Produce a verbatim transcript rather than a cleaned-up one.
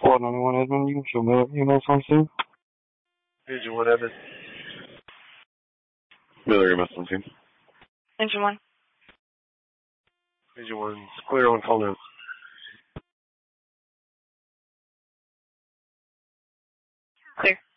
Squad ninety-one Edmund, you can show me that email sometime. Engine one, Edmund. Miller, email sometime. Engine one. Engine one, it's clear on call now. Clear.